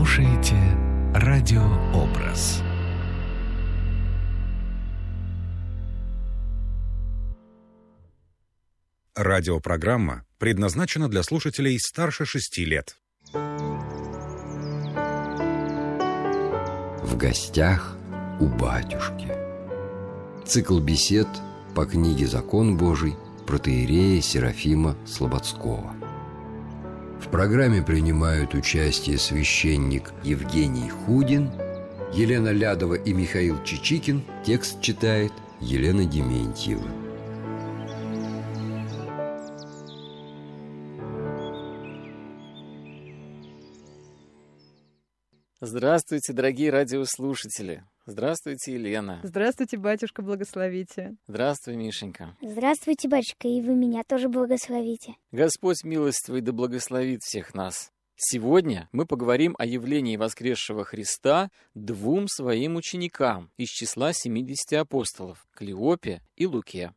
слушаете радиообраз. Радиопрограмма предназначена для слушателей старше 6 лет. В гостях у батюшки. Цикл бесед по книге «Закон Божий» протоиерея Серафима Слободского. В программе принимают участие священник Евгений Худин, Елена Лядова и Михаил Чичикин. Текст читает Елена Дементьева. Здравствуйте, дорогие радиослушатели. Здравствуйте, Елена. Здравствуйте, батюшка, благословите. Здравствуй, Мишенька. Здравствуйте, батюшка, и вы меня тоже благословите. Господь милостивый да благословит всех нас. Сегодня мы поговорим о явлении воскресшего Христа двум своим ученикам из числа 70 апостолов – Клеопе и Луке.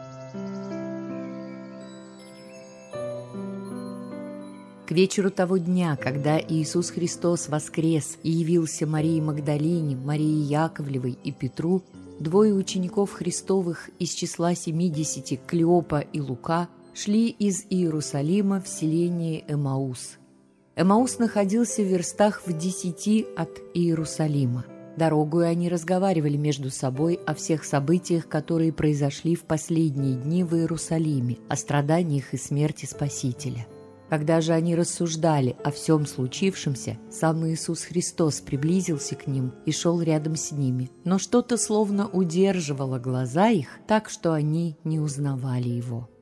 К вечеру того дня, когда Иисус Христос воскрес и явился Марии Магдалине, Марии Яковлевой и Петру, двое учеников Христовых из числа 70, Клеопа и Лука, шли из Иерусалима в селение Эмаус. Эмаус находился в верстах в 10 от Иерусалима. Дорогою они разговаривали между собой о всех событиях, которые произошли в последние дни в Иерусалиме, о страданиях и смерти Спасителя. Когда же они рассуждали о всем случившемся, сам Иисус Христос приблизился к ним и шел рядом с ними, но что-то словно удерживало глаза их, так что они не узнавали его.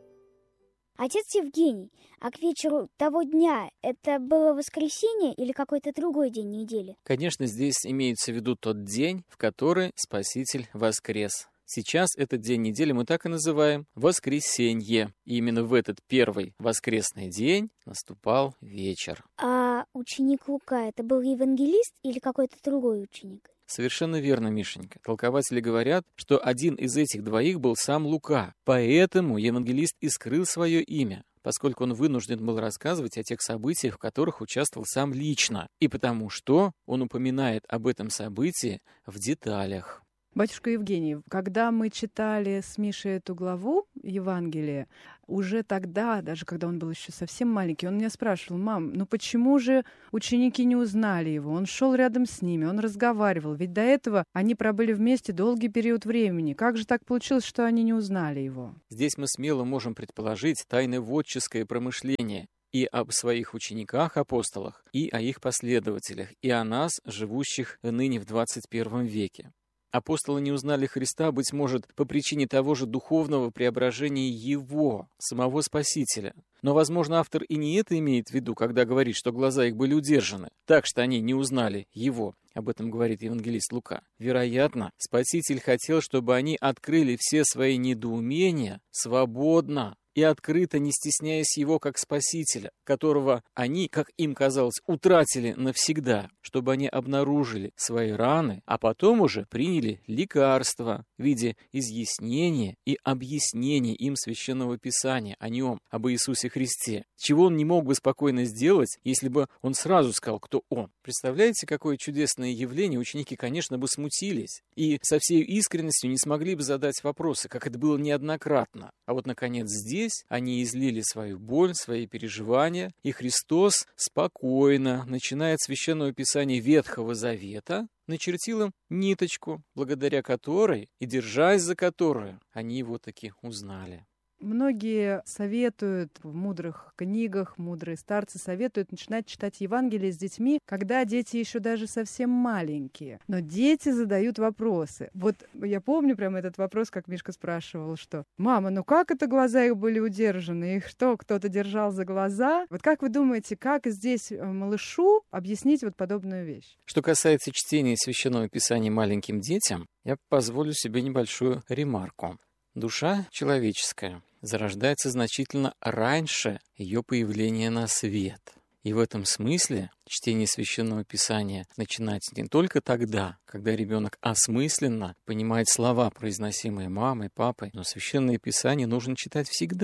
Отец Евгений, а к вечеру того дня это было воскресенье или какой-то другой день недели? Конечно, здесь имеется в виду тот день, в который Спаситель воскрес. Сейчас этот день недели мы так и называем воскресенье. И именно в этот первый воскресный день наступал вечер. А ученик Лука это был евангелист или какой-то другой ученик? Совершенно верно, Мишенька. Толкователи говорят, что один из этих двоих был сам Лука. Поэтому евангелист и скрыл свое имя, поскольку он вынужден был рассказывать о тех событиях, в которых участвовал сам лично. И потому что он упоминает об этом событии в деталях. Батюшка Евгений, когда мы читали с Мишей эту главу Евангелия, уже тогда, даже когда он был еще совсем маленький, он меня спрашивал: «Мам, ну почему же ученики не узнали его? Он шел рядом с ними, он разговаривал, ведь до этого они пробыли вместе долгий период времени. Как же так получилось, что они не узнали его?» Здесь мы смело можем предположить тайноводческое промышление и об своих учениках-апостолах, и о их последователях, и о нас, живущих ныне в 21 веке. Апостолы не узнали Христа, быть может, по причине того же духовного преображения Его, самого Спасителя. Но, возможно, автор и не это имеет в виду, когда говорит, что глаза их были удержаны, так что они не узнали Его. Об этом говорит евангелист Лука. Вероятно, Спаситель хотел, чтобы они открыли все свои недоумения свободно и открыто, не стесняясь Его как Спасителя, которого они, как им казалось, утратили навсегда, чтобы они обнаружили свои раны, а потом уже приняли лекарства в виде изъяснения и объяснения им Священного Писания о Нем, об Иисусе Христе, чего он не мог бы спокойно сделать, если бы он сразу сказал, кто он. Представляете, какое чудесное явление? Ученики, конечно, бы смутились и со всей искренностью не смогли бы задать вопросы, как это было неоднократно. А вот, наконец, здесь они излили свою боль, свои переживания, и Христос спокойно, начиная от Священного Писания Ветхого Завета, начертил им ниточку, благодаря которой и держась за которую они его таки узнали. Многие советуют в мудрых книгах, мудрые старцы советуют начинать читать Евангелие с детьми, когда дети еще даже совсем маленькие. Но дети задают вопросы. Вот я помню прямо этот вопрос, как Мишка спрашивал, что «Мама, ну как это глаза их были удержаны? Их что, кто-то держал за глаза?» Вот как вы думаете, как здесь малышу объяснить вот подобную вещь? Что касается чтения Священного Писания маленьким детям, я позволю себе небольшую ремарку. Душа человеческая зарождается значительно раньше ее появления на свет. И в этом смысле чтение Священного Писания начинается не только тогда, когда ребенок осмысленно понимает слова, произносимые мамой, папой, но Священное Писание нужно читать всегда.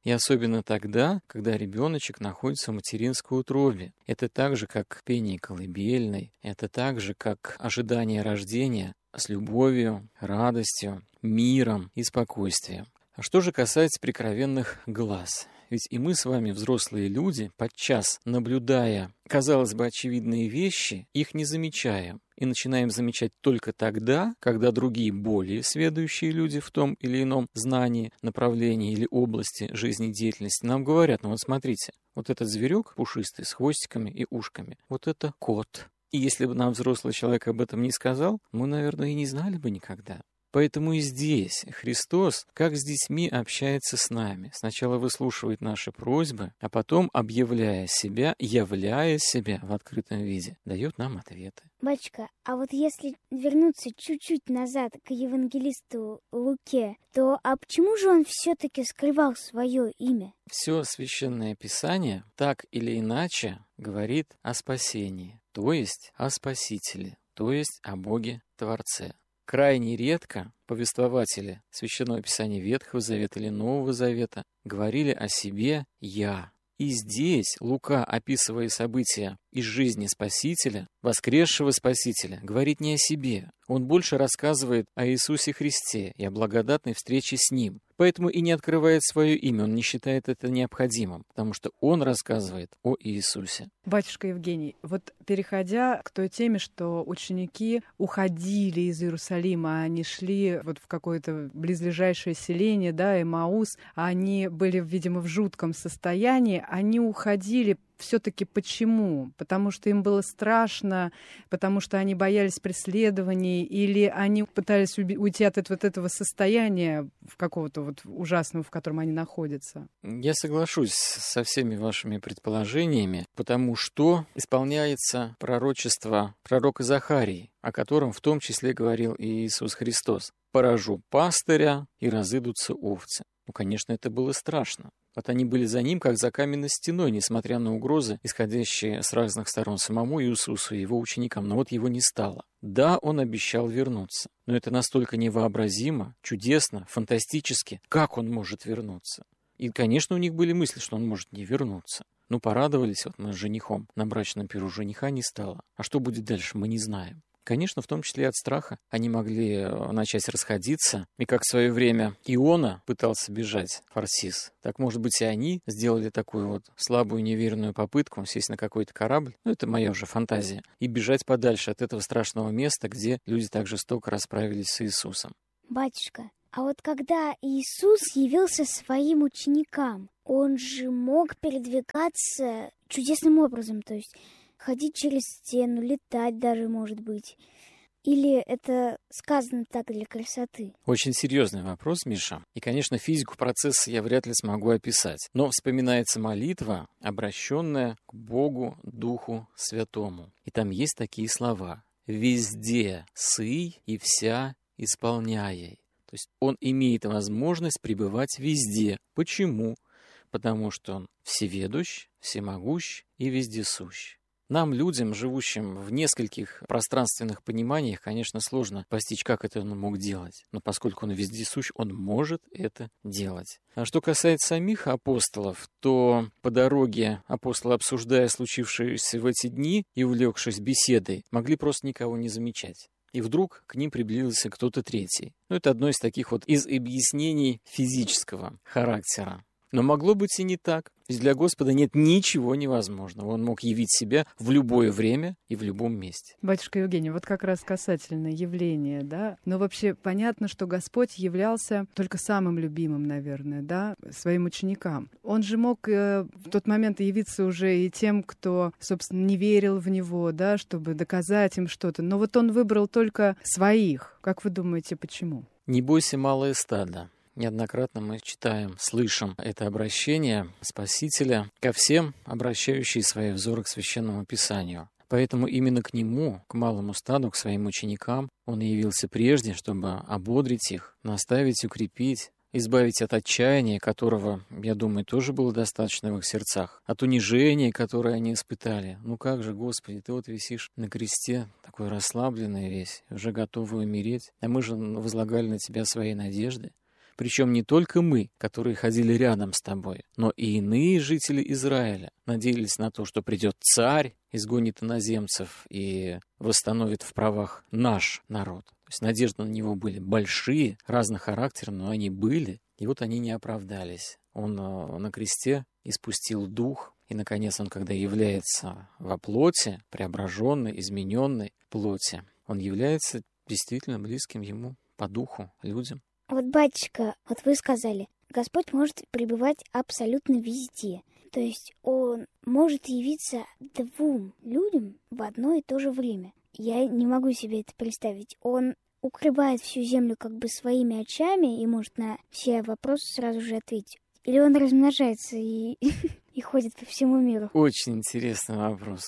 И особенно тогда, когда ребеночек находится в материнской утробе. Это так же, как пение колыбельной, это так же, как ожидание рождения с любовью, радостью, миром и спокойствием. А что же касается прикровенных глаз? Ведь и мы с вами, взрослые люди, подчас, наблюдая, казалось бы, очевидные вещи, их не замечаем. И начинаем замечать только тогда, когда другие более сведущие люди в том или ином знании, направлении или области жизнедеятельности нам говорят: ну вот смотрите, вот этот зверек пушистый с хвостиками и ушками, вот это кот. И если бы нам взрослый человек об этом не сказал, мы, наверное, и не знали бы никогда. Поэтому и здесь Христос, как с детьми, общается с нами. Сначала выслушивает наши просьбы, а потом, объявляя себя, являя себя в открытом виде, дает нам ответы. Батюшка, а вот если вернуться чуть-чуть назад к евангелисту Луке, то почему же он все-таки скрывал свое имя? Все Священное Писание так или иначе говорит о спасении, то есть о Спасителе, то есть о Боге Творце. Крайне редко повествователи Священного Писания Ветхого Завета или Нового Завета говорили о себе «я». И здесь Лука, описывая события из жизни Спасителя, воскресшего Спасителя, говорит не о себе. Он больше рассказывает о Иисусе Христе и о благодатной встрече с Ним. Поэтому и не открывает свое имя, он не считает это необходимым, потому что он рассказывает о Иисусе. Батюшка Евгений, вот переходя к той теме, что ученики уходили из Иерусалима, они шли вот в какое-то близлежащее селение, да, Эмаус, а они были, видимо, в жутком состоянии, они уходили. Все-таки почему? Потому что им было страшно, потому что они боялись преследований, или они пытались уйти от этого состояния какого-то вот ужасного, в котором они находятся? Я соглашусь со всеми вашими предположениями, потому что исполняется пророчество пророка Захарии, о котором в том числе говорил и Иисус Христос. «Поражу пастыря, и разыдутся овцы». Ну, конечно, это было страшно. Вот они были за ним, как за каменной стеной, несмотря на угрозы, исходящие с разных сторон самому Иисусу и его ученикам. Но вот его не стало. Да, он обещал вернуться. Но это настолько невообразимо, чудесно, фантастически. Как он может вернуться? И, конечно, у них были мысли, что он может не вернуться. Ну, порадовались вот мы с женихом. На брачном пиру жениха не стало. А что будет дальше, мы не знаем. Конечно, в том числе и от страха. Они могли начать расходиться. И как в свое время Иона пытался бежать, Фарсис, так, может быть, и они сделали такую вот слабую, неверную попытку сесть на какой-то корабль, ну, это моя уже фантазия, и бежать подальше от этого страшного места, где люди так жестоко расправились с Иисусом. Батюшка, а вот когда Иисус явился своим ученикам, он же мог передвигаться чудесным образом, то есть ходить через стену, летать даже, может быть. Или это сказано так для красоты? Очень серьезный вопрос, Миша. И, конечно, физику процесса я вряд ли смогу описать. Но вспоминается молитва, обращенная к Богу Духу Святому. И там есть такие слова: «Везде сый и вся исполняй». То есть он имеет возможность пребывать везде. Почему? Потому что он всеведущ, всемогущ и вездесущ. Нам, людям, живущим в нескольких пространственных пониманиях, конечно, сложно постичь, как это он мог делать. Но поскольку он вездесущ, он может это делать. А что касается самих апостолов, то по дороге апостолы, обсуждая случившееся в эти дни и увлекшись беседой, могли просто никого не замечать. И вдруг к ним приблизился кто-то третий. Ну, это одно из таких вот из объяснений физического характера. Но могло быть и не так. Ведь для Господа нет ничего невозможного. Он мог явить себя в любое время и в любом месте. Батюшка Евгений, вот как раз касательно явления, да? Но вообще понятно, что Господь являлся только самым любимым, наверное, да, своим ученикам. Он же мог в тот момент явиться уже и тем, кто, собственно, не верил в Него, да, чтобы доказать им что-то. Но вот Он выбрал только своих. Как вы думаете, почему? «Не бойся, малое стадо». Неоднократно мы читаем, слышим это обращение Спасителя ко всем, обращающие свои взоры к Священному Писанию. Поэтому именно к нему, к малому стаду, к своим ученикам, он и явился прежде, чтобы ободрить их, наставить, укрепить, избавить от отчаяния, которого, я думаю, тоже было достаточно в их сердцах, от унижения, которое они испытали. Ну как же, Господи, ты вот висишь на кресте, такой расслабленный весь, уже готовый умереть, а мы же возлагали на тебя свои надежды. Причем не только мы, которые ходили рядом с тобой, но и иные жители Израиля надеялись на то, что придет царь, изгонит иноземцев и восстановит в правах наш народ. То есть надежды на него были большие, разных характеров, но они были, и вот они не оправдались. Он на кресте испустил дух, и, наконец, он, когда является во плоти, преображенной, измененной плоти, он является действительно близким ему по духу людям. Вот, батюшка, вот вы сказали, Господь может пребывать абсолютно везде. То есть Он может явиться двум людям в одно и то же время. Я не могу себе это представить. Он укрывает всю землю как бы своими очами и может на все вопросы сразу же ответить. Или он размножается и ходит по всему миру? Очень интересный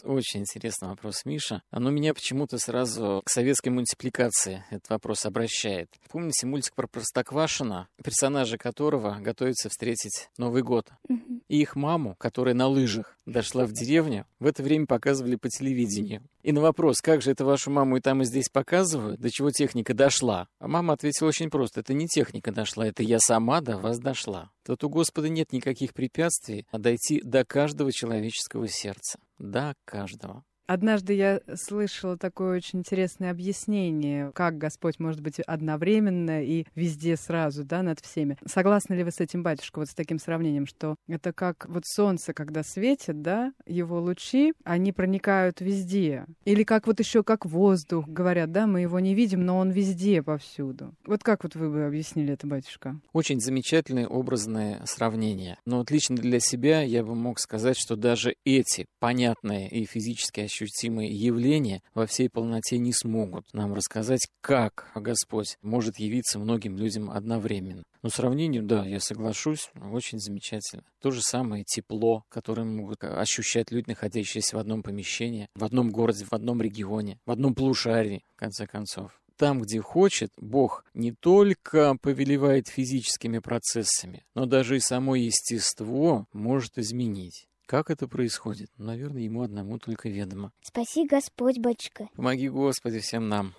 вопрос, Миша. Оно меня почему-то сразу к советской мультипликации этот вопрос обращает. Помните мультик про Простоквашино, персонажи которого готовятся встретить Новый год? И их маму, которая на лыжах дошла в деревню, в это время показывали по телевидению. И на вопрос, как же это вашу маму и там, и здесь показывают, до чего техника дошла? А мама ответила очень просто: это не техника дошла, это я сама до вас дошла. Тут у Господа нет никаких препятствий дойти до каждого человеческого сердца. До каждого. Однажды я слышала такое очень интересное объяснение, как Господь может быть одновременно и везде сразу, да, над всеми. Согласны ли вы с этим, батюшка, вот с таким сравнением, что это как вот солнце, когда светит, да, его лучи, они проникают везде. Или как вот еще как воздух, говорят, да, мы его не видим, но он везде, повсюду. Вот как вот вы бы объяснили это, батюшка? Очень замечательное образное сравнение. Но вот лично для себя я бы мог сказать, что даже эти понятные и физически ощутимые явления во всей полноте не смогут нам рассказать, как Господь может явиться многим людям одновременно. Но сравнению, да, я соглашусь, очень замечательно. То же самое тепло, которое могут ощущать люди, находящиеся в одном помещении, в одном городе, в одном регионе, в одном полушарии, в конце концов. Там, где хочет, Бог не только повелевает физическими процессами, но даже и само естество может изменить. Как это происходит? Наверное, ему одному только ведомо. Спаси Господь, батюшка. Помоги, Господи, всем нам.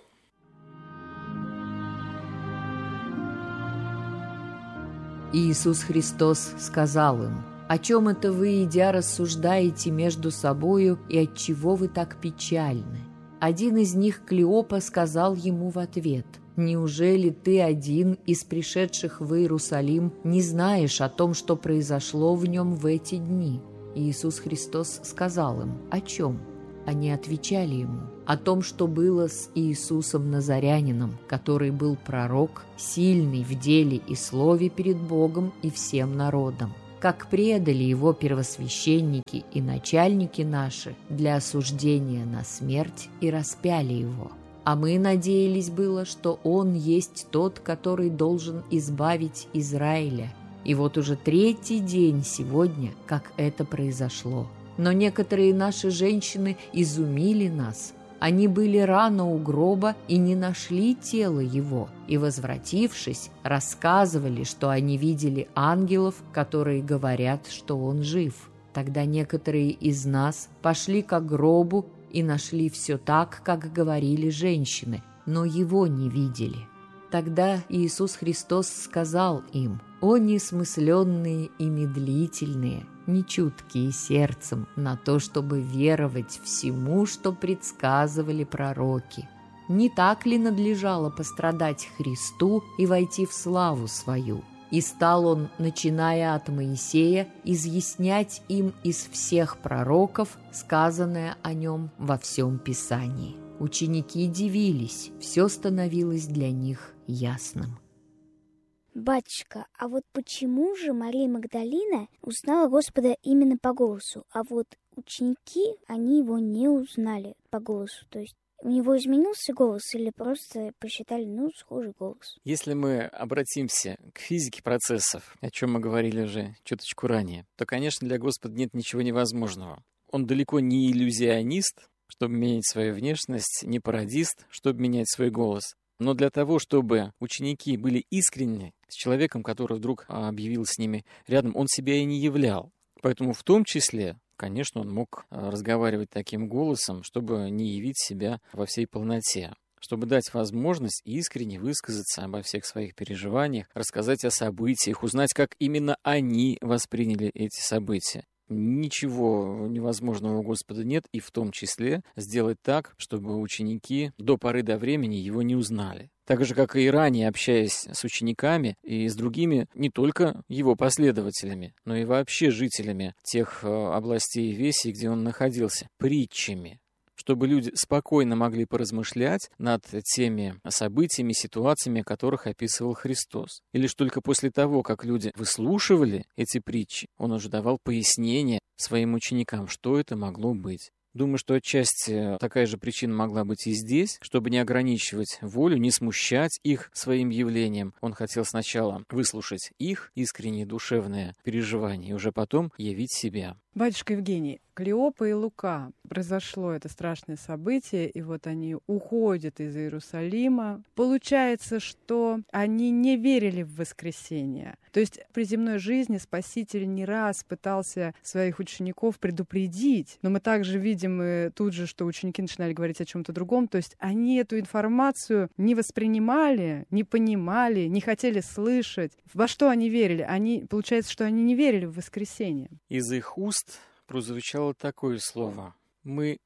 Иисус Христос сказал им: «О чем это вы, идя, рассуждаете между собою, и отчего вы так печальны?» Один из них, Клеопа, сказал ему в ответ: «Неужели ты один из пришедших в Иерусалим не знаешь о том, что произошло в нем в эти дни?» Иисус Христос сказал им: «О чем?» Они отвечали ему: «О том, что было с Иисусом Назарянином, который был пророк, сильный в деле и слове перед Богом и всем народом. Как предали его первосвященники и начальники наши для осуждения на смерть и распяли его. А мы надеялись было, что он есть тот, который должен избавить Израиля. И вот уже 3-й день сегодня, как это произошло. Но некоторые наши женщины изумили нас. Они были рано у гроба и не нашли тело его, и, возвратившись, рассказывали, что они видели ангелов, которые говорят, что он жив. Тогда некоторые из нас пошли к гробу и нашли все так, как говорили женщины, но его не видели». Тогда Иисус Христос сказал им: «О несмысленные и медлительные, нечуткие сердцем на то, чтобы веровать всему, что предсказывали пророки. Не так ли надлежало пострадать Христу и войти в славу свою? И стал он, начиная от Моисея, изъяснять им из всех пророков сказанное о нем во всем Писании». Ученики дивились, все становилось для них ясным. Батюшка, а вот почему же Мария Магдалина узнала Господа именно по голосу, а вот ученики, они его не узнали по голосу? То есть у него изменился голос или просто посчитали, схожий голос? Если мы обратимся к физике процессов, о чем мы говорили уже чуточку ранее, то, конечно, для Господа нет ничего невозможного. Он далеко не иллюзионист, чтобы менять свою внешность, не пародист, чтобы менять свой голос. Но для того, чтобы ученики были искренни с человеком, который вдруг объявился с ними рядом, он себя и не являл. Поэтому в том числе, конечно, он мог разговаривать таким голосом, чтобы не явить себя во всей полноте. чтобы дать возможность искренне высказаться обо всех своих переживаниях, рассказать о событиях, узнать, как именно они восприняли эти события. Ничего невозможного у Господа нет, и в том числе сделать так, чтобы ученики до поры до времени его не узнали. Так же, как и ранее, общаясь с учениками и с другими, не только его последователями, но и вообще жителями тех областей и весей, где он находился, притчами, чтобы люди спокойно могли поразмышлять над теми событиями, ситуациями, о которых описывал Христос. И лишь только после того, как люди выслушивали эти притчи, он уже давал пояснения своим ученикам, что это могло быть. Думаю, что отчасти такая же причина могла быть и здесь, чтобы не ограничивать волю, не смущать их своим явлением. Он хотел сначала выслушать их искренние душевные переживания и уже потом явить себя. Батюшка Евгений, Клеопа и Лука. Произошло это страшное событие, и вот они уходят из Иерусалима. Получается, что они не верили в воскресение. То есть при земной жизни Спаситель не раз пытался своих учеников предупредить, но мы также видим и тут же, что ученики начинали говорить о чем-то другом. То есть они эту информацию не воспринимали, не понимали, не хотели слышать. Во что они верили? Получается, что они не верили в воскресение. Из их уст прозвучало такое слово: «Мы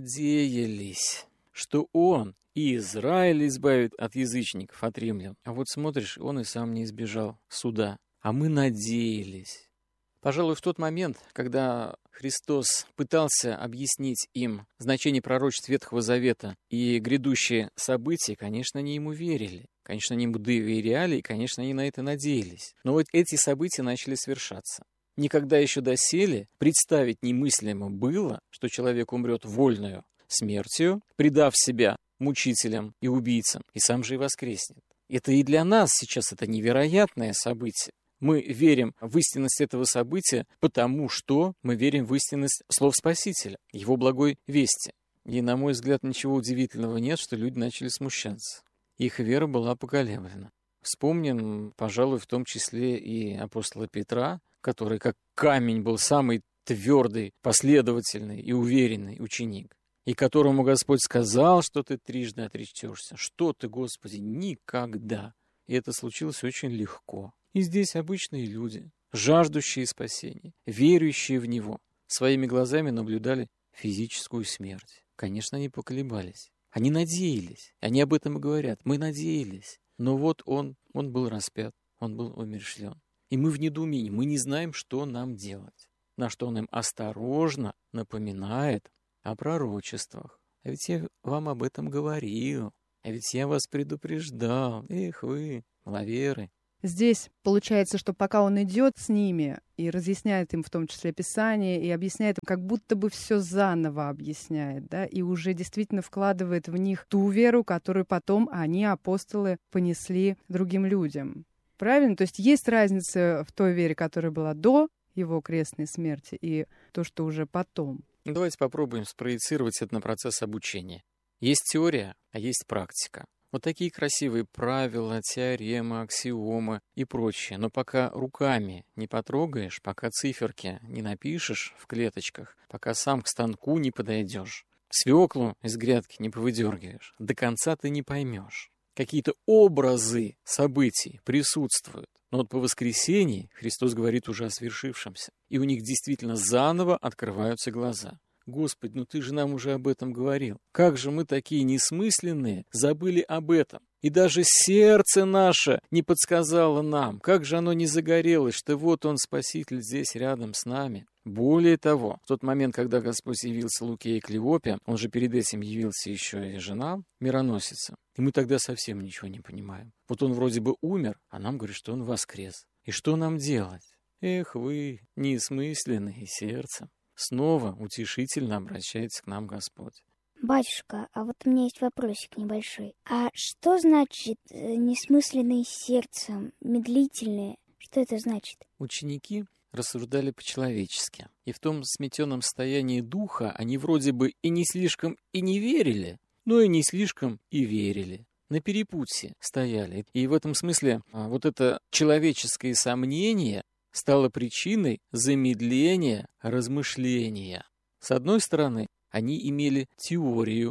надеялись, что Он и Израиль избавит от язычников, от римлян». А вот смотришь, он и сам не избежал суда. А мы надеялись. Пожалуй, в тот момент, когда Христос пытался объяснить им значение пророчеств Ветхого Завета и грядущие события, конечно, они ему верили. Конечно, они ему доверяли, и, конечно, они на это надеялись. Но вот эти события начали свершаться. Никогда еще доселе представить немыслимо было, что человек умрет вольною смертью, предав себя мучителям и убийцам, и сам же и воскреснет. Это и для нас сейчас это невероятное событие. Мы верим в истинность этого события, потому что мы верим в истинность слов Спасителя, Его благой вести. И, на мой взгляд, ничего удивительного нет, что люди начали смущаться. Их вера была поколеблена. Вспомним, пожалуй, в том числе и апостола Петра, который как камень был самый твердый, последовательный и уверенный ученик, и которому Господь сказал, что ты трижды отречешься. Что ты, Господи, никогда. И это случилось очень легко. И здесь обычные люди, жаждущие спасения, верующие в Него, своими глазами наблюдали физическую смерть. Конечно, они поколебались. Они надеялись. Они об этом и говорят. Мы надеялись. Но вот он был распят, он был умерщвлен. И мы в недоумении, мы не знаем, что нам делать. На что он им осторожно напоминает о пророчествах. А ведь я вам об этом говорил. А ведь я вас предупреждал. Эх вы, маловеры. Здесь получается, что пока он идет с ними и разъясняет им в том числе Писание, и объясняет им, как будто бы все заново объясняет, да, и уже действительно вкладывает в них ту веру, которую потом они, апостолы, понесли другим людям. Правильно? То есть есть разница в той вере, которая была до его крестной смерти, и то, что уже потом. Давайте попробуем спроецировать это на процесс обучения. Есть теория, а есть практика. Вот такие красивые правила, теоремы, аксиомы и прочее. Но пока руками не потрогаешь, пока циферки не напишешь в клеточках, пока сам к станку не подойдешь, свеклу из грядки не повыдергиваешь, до конца ты не поймешь. Какие-то образы событий присутствуют. Но вот по воскресенье Христос говорит уже о свершившемся. И у них действительно заново открываются глаза. Господи, ну ты же нам уже об этом говорил. Как же мы такие несмысленные забыли об этом? И даже сердце наше не подсказало нам. Как же оно не загорелось, что вот он, Спаситель, здесь рядом с нами. Более того, в тот момент, когда Господь явился Луке и Клеопе, он же перед этим явился еще и жена, мироносица. И мы тогда совсем ничего не понимаем. Вот он вроде бы умер, а нам говорит, что он воскрес. И что нам делать? Эх вы, несмысленные сердцем. Снова утешительно обращается к нам Господь. Батюшка, а вот у меня есть вопросик небольшой. А что значит несмысленные сердцем, медлительные? Что это значит? Ученики рассуждали по-человечески. И в том сметенном состоянии духа они вроде бы и не слишком и не верили, но и не слишком и верили. На перепутье стояли. И в этом смысле вот это человеческое сомнение стало причиной замедления размышления. С одной стороны, они имели теорию,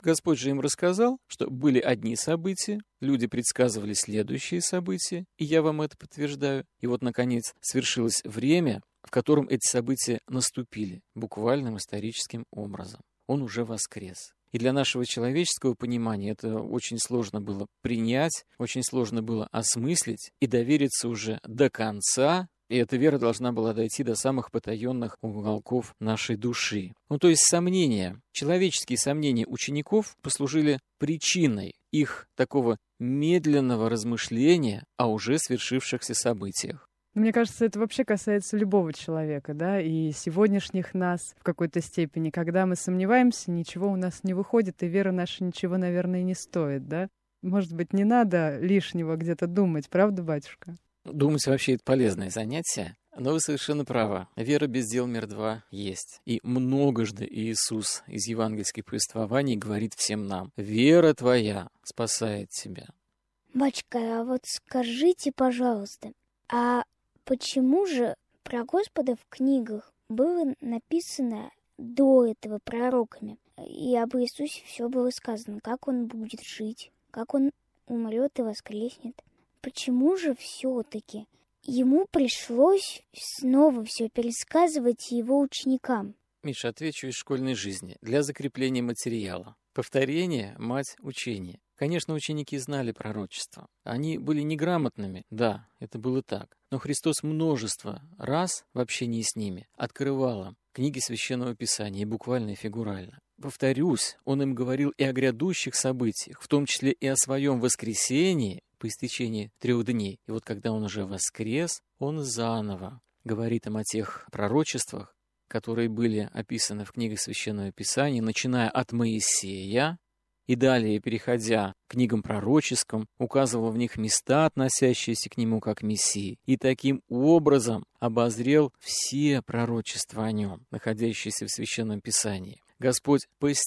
Господь же им рассказал, что были одни события, люди предсказывали следующие события, и я вам это подтверждаю. И вот, наконец, свершилось время, в котором эти события наступили, буквальным историческим образом. Он уже воскрес. И для нашего человеческого понимания это очень сложно было принять, очень сложно было осмыслить и довериться уже до конца. И эта вера должна была дойти до самых потаенных уголков нашей души. То есть сомнения, человеческие сомнения учеников послужили причиной их такого медленного размышления о уже свершившихся событиях. Мне кажется, это вообще касается любого человека, да, и сегодняшних нас в какой-то степени. Когда мы сомневаемся, ничего у нас не выходит, и вера наша ничего, наверное, не стоит, да. Может быть, не надо лишнего где-то думать, правда, батюшка? Думать вообще это полезное занятие, но вы совершенно правы. Вера без дел мертва есть. И многожды Иисус из евангельских повествований говорит всем нам: «Вера твоя спасает тебя». Батюшка, а вот скажите, пожалуйста, а почему же про Господа в книгах было написано до этого пророками? И об Иисусе все было сказано, как он будет жить, как он умрет и воскреснет. Почему же все-таки ему пришлось снова все пересказывать его ученикам? Миша, отвечу из школьной жизни. Для закрепления материала. Повторение – мать учения. Конечно, ученики знали пророчество. Они были неграмотными, да, это было так. Но Христос множество раз в общении с ними открывал им книги Священного Писания, и буквально и фигурально. Повторюсь, Он им говорил и о грядущих событиях, в том числе и о своем воскресении по истечении 3 дней. И вот когда Он уже воскрес, Он заново говорит им о тех пророчествах, которые были описаны в книгах Священного Писания, начиная от Моисея, и далее, переходя к книгам пророческим, указывал в них места, относящиеся к нему как Мессии, и таким образом обозрел все пророчества о нем, находящиеся в Священном Писании. Господь,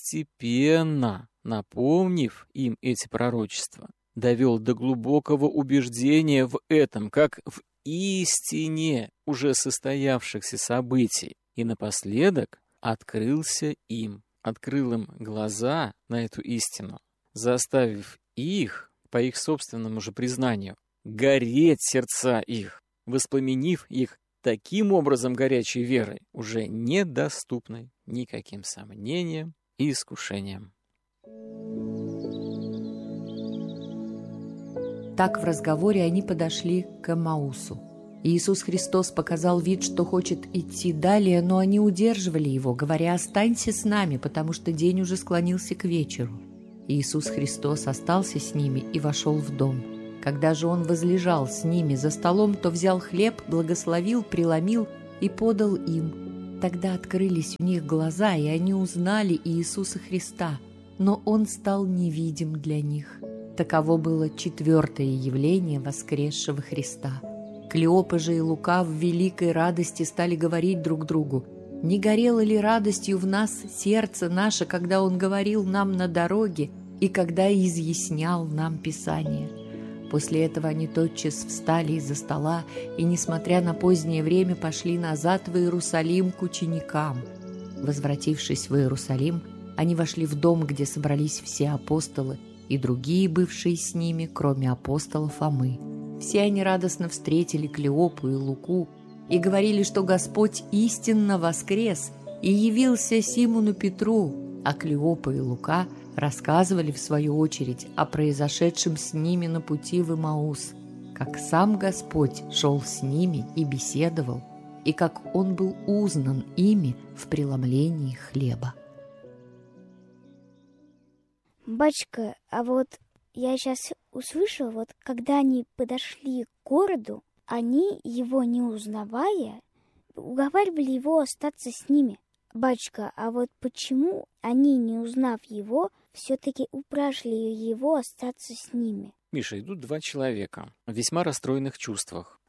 постепенно напомнив им эти пророчества, довел до глубокого убеждения в этом, как в истине уже состоявшихся событий, и напоследок открылся им. Открыл им глаза на эту истину, заставив их, по их собственному же признанию, гореть сердца их, воспламенив их таким образом горячей верой, уже недоступной никаким сомнениям и искушениям. Так в разговоре они подошли к Эммаусу. Иисус Христос показал вид, что хочет идти далее, но они удерживали его, говоря: «Останься с нами, потому что день уже склонился к вечеру». Иисус Христос остался с ними и вошел в дом. Когда же Он возлежал с ними за столом, то взял хлеб, благословил, преломил и подал им. Тогда открылись у них глаза, и они узнали Иисуса Христа, но Он стал невидим для них. Таково было 4-е явление воскресшего Христа. Клеопа же и Лука в великой радости стали говорить друг другу: «Не горело ли радостью в нас сердце наше, когда Он говорил нам на дороге и когда изъяснял нам Писание?» После этого они тотчас встали из-за стола и, несмотря на позднее время, пошли назад в Иерусалим к ученикам. Возвратившись в Иерусалим, они вошли в дом, где собрались все апостолы и другие, бывшие с ними, кроме апостола Фомы. Все они радостно встретили Клеопу и Луку и говорили, что Господь истинно воскрес и явился Симону Петру, а Клеопа и Лука рассказывали в свою очередь о произошедшем с ними на пути в Эммаус, как сам Господь шел с ними и беседовал, и как Он был узнан ими в преломлении хлеба. Батюшка, а вот я сейчас услышала, вот когда они подошли к городу, они, его не узнавая, уговаривали его остаться с ними. Батюшка, а вот почему они, не узнав его, все-таки упрашивали его остаться с ними? Миша, идут 2 человека в весьма расстроенных чувствах.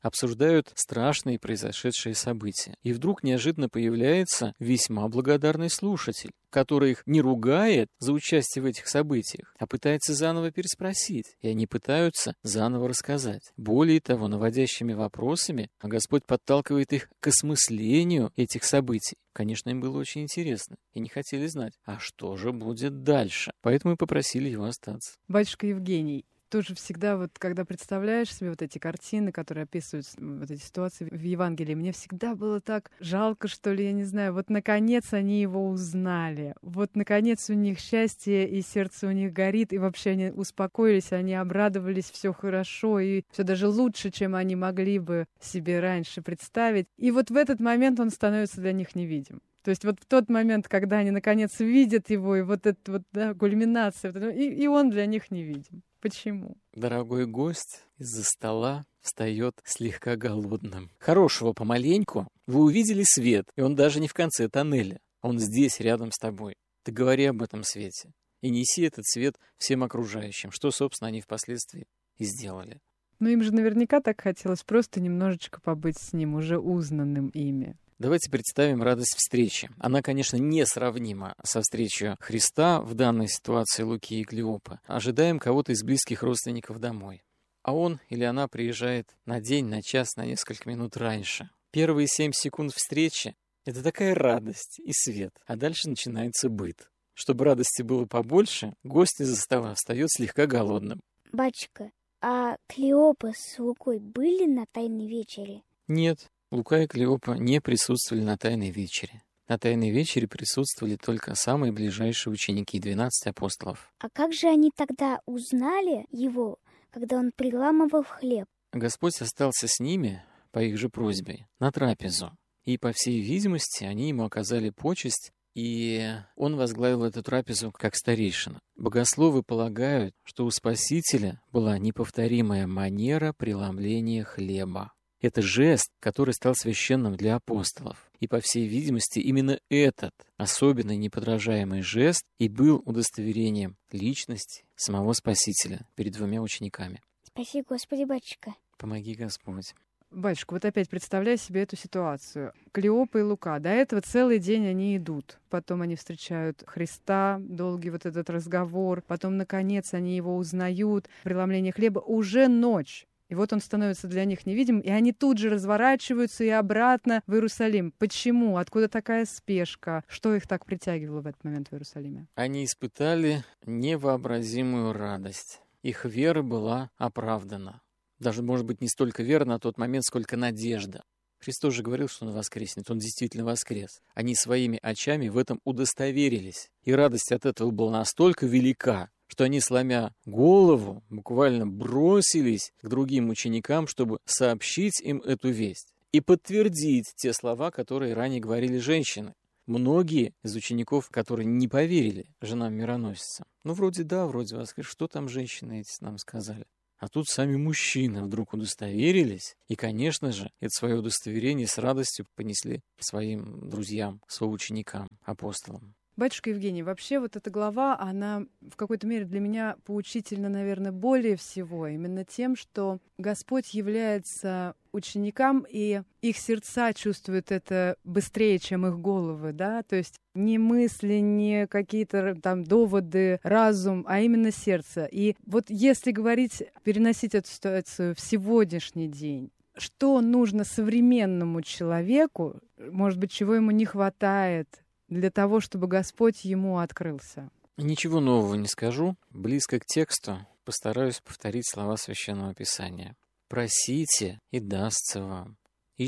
обсуждают страшные произошедшие события. И вдруг неожиданно появляется весьма благодарный слушатель, который их не ругает за участие в этих событиях, а пытается заново переспросить. И они пытаются заново рассказать. Более того, наводящими вопросами Господь подталкивает их к осмыслению этих событий. Конечно, им было очень интересно и не хотели знать, а что же будет дальше. Поэтому и попросили его остаться. Батюшка Евгений, тоже всегда, вот, когда представляешь себе вот эти картины, которые описывают вот эти ситуации в Евангелии, мне всегда было так жалко, что ли, я не знаю, вот наконец они его узнали, вот наконец у них счастье, и сердце у них горит, и вообще они успокоились, они обрадовались, все хорошо, и все даже лучше, чем они могли бы себе раньше представить. И вот в этот момент он становится для них невидим. То есть вот в тот момент, когда они наконец видят его, и вот эта вот, да, кульминация, и он для них невидим. Почему? Дорогой гость из-за стола встает слегка голодным. Хорошего помаленьку. Вы увидели свет, и он даже не в конце тоннеля. Он здесь, рядом с тобой. Ты говори об этом свете. И неси этот свет всем окружающим, что, собственно, они впоследствии и сделали. Ну, им же наверняка так хотелось просто немножечко побыть с ним, уже узнанным ими. Давайте представим радость встречи. Она, конечно, несравнима со встречей Христа в данной ситуации Луки и Клеопы. Ожидаем кого-то из близких родственников домой. А он или она приезжает на день, на час, на несколько минут раньше. Первые 7 секунд встречи — это такая радость и свет. А дальше начинается быт. Чтобы радости было побольше, гость из-за стола встает слегка голодным. Батюшка, а Клеопа с Лукой были на Тайной вечере? Нет. Лука и Клеопа не присутствовали на Тайной вечере. На Тайной вечере присутствовали только самые ближайшие ученики, 12 апостолов. А как же они тогда узнали его, когда он приламывал хлеб? Господь остался с ними, по их же просьбе, на трапезу. И, по всей видимости, они ему оказали почесть, и он возглавил эту трапезу как старейшина. Богословы полагают, что у Спасителя была неповторимая манера преломления хлеба. Это жест, который стал священным для апостолов. И, по всей видимости, именно этот особенный неподражаемый жест и был удостоверением личности самого Спасителя перед 2 учениками. Спаси, Господи, батюшка. Помоги, Господь. Батюшка, вот опять представляй себе эту ситуацию. Клеопа и Лука. До этого целый день они идут. Потом они встречают Христа, долгий вот этот разговор. Потом, наконец, они его узнают. Преломление хлеба. Уже ночь. И вот он становится для них невидим, и они тут же разворачиваются и обратно в Иерусалим. Почему? Откуда такая спешка? Что их так притягивало в этот момент в Иерусалиме? Они испытали невообразимую радость. Их вера была оправдана. Даже, может быть, не столько вера на тот момент, сколько надежда. Христос же говорил, что Он воскреснет. Он действительно воскрес. Они своими очами в этом удостоверились. И радость от этого была настолько велика, что они, сломя голову, буквально бросились к другим ученикам, чтобы сообщить им эту весть и подтвердить те слова, которые ранее говорили женщины. Многие из учеников, которые не поверили женам мироносица, вроде да, вроде воскрес, что там женщины эти нам сказали. А тут сами мужчины вдруг удостоверились, и, конечно же, это свое удостоверение с радостью понесли своим друзьям, соученикам, апостолам. Батюшка Евгений, вообще вот эта глава, она в какой-то мере для меня поучительна, наверное, более всего именно тем, что Господь является ученикам, и их сердца чувствуют это быстрее, чем их головы, да, то есть не мысли, не какие-то там доводы, разум, а именно сердце. И вот если говорить, переносить эту ситуацию в сегодняшний день, что нужно современному человеку, может быть, чего ему не хватает для того, чтобы Господь ему открылся? Ничего нового не скажу. Близко к тексту постараюсь повторить слова Священного Писания. «Просите, и дастся вам.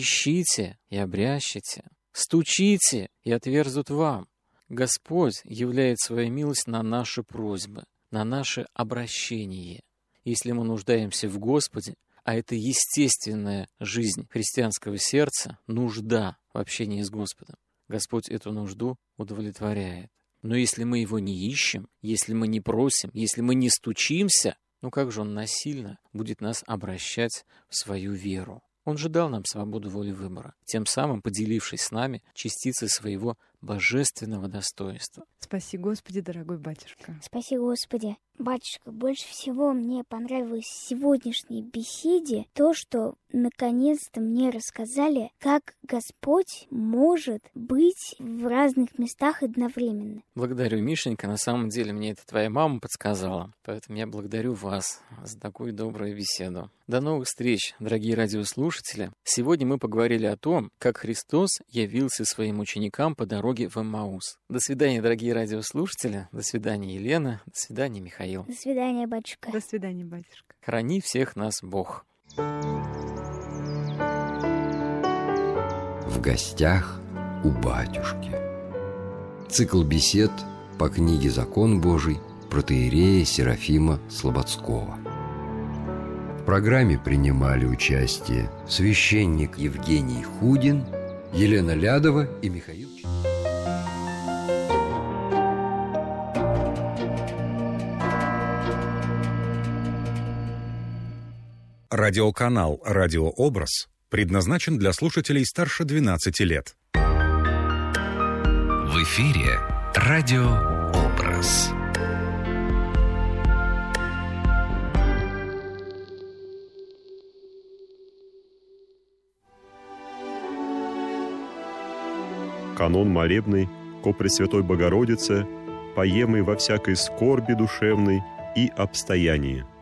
Ищите, и обрящите. Стучите, и отверзут вам». Господь являет свою милость на наши просьбы, на наше обращение. Если мы нуждаемся в Господе, а это естественная жизнь христианского сердца, нужда в общении с Господом, Господь эту нужду удовлетворяет. Но если мы Его не ищем, если мы не просим, если мы не стучимся, как же Он насильно будет нас обращать в свою веру? Он же дал нам свободу воли выбора, тем самым поделившись с нами частицей своего божественного достоинства. Спаси, Господи, дорогой батюшка. Спаси, Господи. Батюшка, больше всего мне понравилось в сегодняшней беседе то, что наконец-то мне рассказали, как Господь может быть в разных местах одновременно. Благодарю, Мишенька. На самом деле мне это твоя мама подсказала, поэтому я благодарю вас за такую добрую беседу. До новых встреч, дорогие радиослушатели. Сегодня мы поговорили о том, как Христос явился своим ученикам по дороге в Эммаус. До свидания, дорогие радиослушатели. До свидания, Елена. До свидания, Михаил. До свидания, батюшка. До свидания, батюшка. Храни всех нас Бог. В гостях у батюшки. Цикл бесед по книге «Закон Божий» протоиерея Серафима Слободского. В программе принимали участие священник Евгений Худин, Елена Лядова и Михаил. Радиоканал «Радиообраз» предназначен для слушателей старше 12 лет. В эфире «Радиообраз». Канон молебный ко Пресвятой Богородице, поемый во всякой скорби душевной и обстоянии.